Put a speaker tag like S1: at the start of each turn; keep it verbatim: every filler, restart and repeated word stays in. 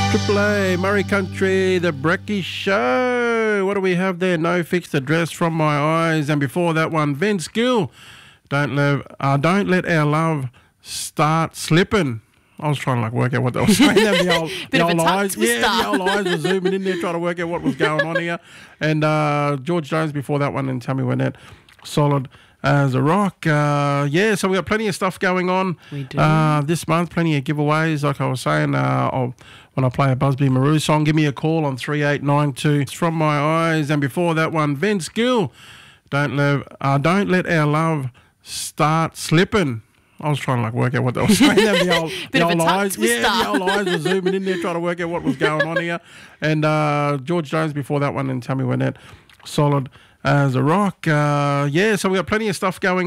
S1: Triple A, Murray Country, The Brecky Show. What do we have there? No Fixed Address, From My Eyes. And before that one, Vince Gill, Don't Let, uh, Don't Let Our Love Start Slipping. I was trying to like work out what they were saying. the old, the old eyes, yeah, the old eyes were zooming in there trying to work out what was going on here. And uh, George Jones before that one, and Tammy Wynette, Solid as a Rock. Uh, yeah, so we got plenty of stuff going on.
S2: We do.
S1: Uh, this month, plenty of giveaways. Like I was saying, uh, I'll, when I play a Busby Maru song, give me a call on three eight nine two. It's From My Eyes. And before that one, Vince Gill, Don't Let, uh, Don't Let Our Love Start Slipping. I was trying to like work out what they were saying. the old, the old eyes, yeah, the old eyes were zooming in there trying to work out what was going on here. And uh, George Jones before that one, and Tammy Wynette, Solid as a Rock. Uh, yeah, so we got plenty of stuff going on.